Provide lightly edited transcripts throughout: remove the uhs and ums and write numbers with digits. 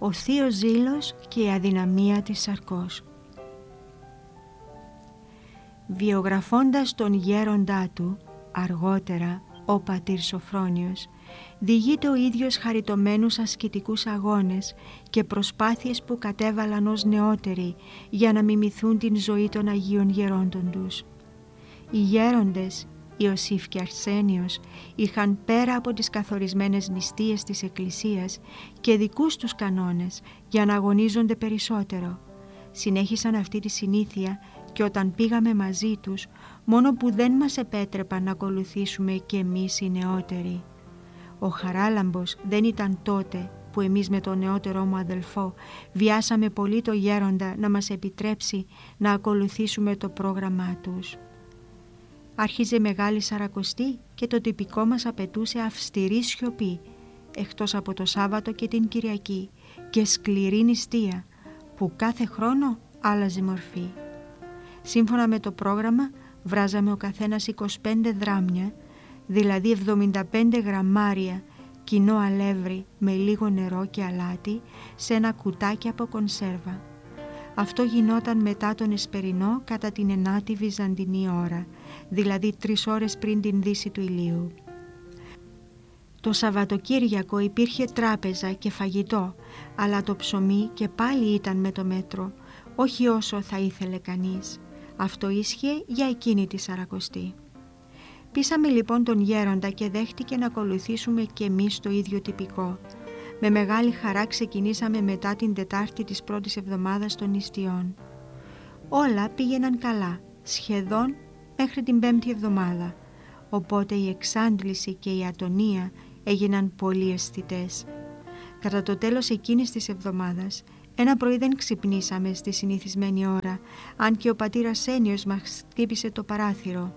ο θείος ζήλος και η αδυναμία της σαρκός. Βιογραφώντας τον γέροντά του, αργότερα ο πατήρ Σοφρόνιος, διηγείται ο ίδιος χαριτωμένους ασκητικούς αγώνες και προσπάθειες που κατέβαλαν ως νεότεροι για να μιμηθούν την ζωή των Αγίων Γερόντων τους. Οι γέροντες Ιωσήφ και Αρσένιος είχαν πέρα από τις καθορισμένες νηστείες της Εκκλησίας και δικούς τους κανόνες για να αγωνίζονται περισσότερο. Συνέχισαν αυτή τη συνήθεια και όταν πήγαμε μαζί τους, μόνο που δεν μας επέτρεπαν να ακολουθήσουμε και εμείς οι νεότεροι. Ο Χαράλαμπος δεν ήταν τότε που εμείς με τον νεότερό μου αδελφό βιάσαμε πολύ το γέροντα να μας επιτρέψει να ακολουθήσουμε το πρόγραμμά τους. Άρχιζε Μεγάλη Σαρακοστή και το τυπικό μας απαιτούσε αυστηρή σιωπή, εκτός από το Σάββατο και την Κυριακή, και σκληρή νηστεία που κάθε χρόνο άλλαζε μορφή. Σύμφωνα με το πρόγραμμα βράζαμε ο καθένας 25 δράμια, δηλαδή 75 γραμμάρια κοινό αλεύρι με λίγο νερό και αλάτι σε ένα κουτάκι από κονσέρβα. Αυτό γινόταν μετά τον Εσπερινό κατά την 9η Βυζαντινή ώρα, δηλαδή 3 ώρες πριν την δύση του ηλίου. Το Σαββατοκύριακο υπήρχε τράπεζα και φαγητό, αλλά το ψωμί και πάλι ήταν με το μέτρο, όχι όσο θα ήθελε κανείς. Αυτό ίσχυε για εκείνη τη Σαρακοστή. Πείσαμε λοιπόν τον γέροντα και δέχτηκε να ακολουθήσουμε και εμείς το ίδιο τυπικό. Με μεγάλη χαρά ξεκινήσαμε μετά την Τετάρτη της πρώτης εβδομάδας των νηστειών. Όλα πήγαιναν καλά, σχεδόν μέχρι την 5η εβδομάδα, οπότε η εξάντληση και η ατονία έγιναν πολύ αισθητές. Κατά το τέλος εκείνης της εβδομάδας, ένα πρωί δεν ξυπνήσαμε στη συνηθισμένη ώρα, αν και ο πατήρ Αρσένιος μας χτύπησε το παράθυρο.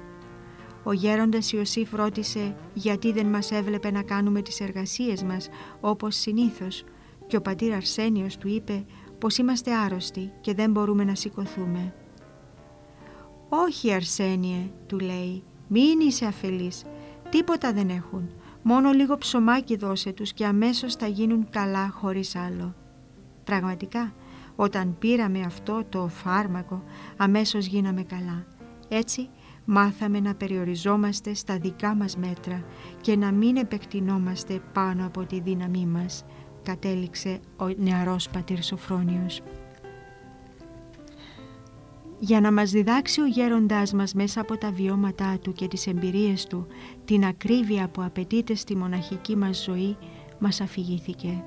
Ο γέροντας Ιωσήφ ρώτησε γιατί δεν μας έβλεπε να κάνουμε τις εργασίες μας όπως συνήθως, και ο πατήρ Αρσένιος του είπε πως είμαστε άρρωστοι και δεν μπορούμε να σηκωθούμε. «Όχι, Αρσένιε», του λέει, «μην είσαι αφελής, τίποτα δεν έχουν, μόνο λίγο ψωμάκι δώσε τους και αμέσως θα γίνουν καλά χωρίς άλλο». Πραγματικά, όταν πήραμε αυτό το φάρμακο, αμέσως γίναμε καλά. Έτσι, μάθαμε να περιοριζόμαστε στα δικά μας μέτρα και να μην επεκτηνόμαστε πάνω από τη δύναμή μας, κατέληξε ο νεαρός πατήρ Σοφρόνιος. Για να μας διδάξει ο γέροντάς μας μέσα από τα βιώματά του και τις εμπειρίες του την ακρίβεια που απαιτείται στη μοναχική μας ζωή, μας αφηγήθηκε.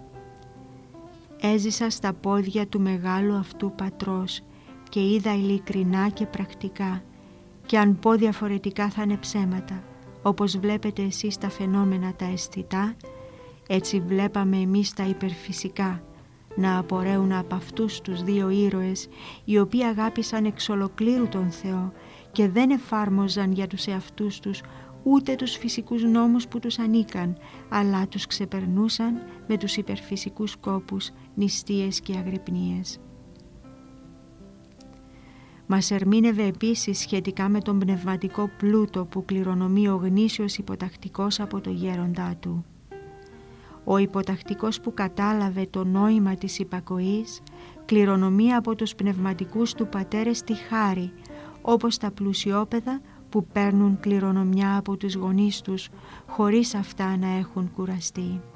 Έζησα στα πόδια του μεγάλου αυτού πατρός και είδα ειλικρινά και πρακτικά, και αν πω διαφορετικά θα είναι ψέματα. Όπως βλέπετε εσείς τα φαινόμενα τα αισθητά, έτσι βλέπαμε εμείς τα υπερφυσικά να απορρέουν από αυτούς τους δύο ήρωες, οι οποίοι αγάπησαν εξ ολοκλήρου τον Θεό και δεν εφάρμοζαν για τους εαυτούς τους ούτε τους φυσικούς νόμους που τους ανήκαν, αλλά τους ξεπερνούσαν με τους υπερφυσικούς σκόπους, νηστείες και αγρυπνίες. Μας ερμήνευε επίσης σχετικά με τον πνευματικό πλούτο που κληρονομεί ο γνήσιος υποτακτικός από το γέροντά του. Ο υποτακτικός που κατάλαβε το νόημα της υπακοής κληρονομεί από τους πνευματικούς του πατέρες τη χάρη, όπως τα πλουσιόπαιδα που παίρνουν κληρονομιά από τους γονείς τους χωρίς αυτά να έχουν κουραστεί.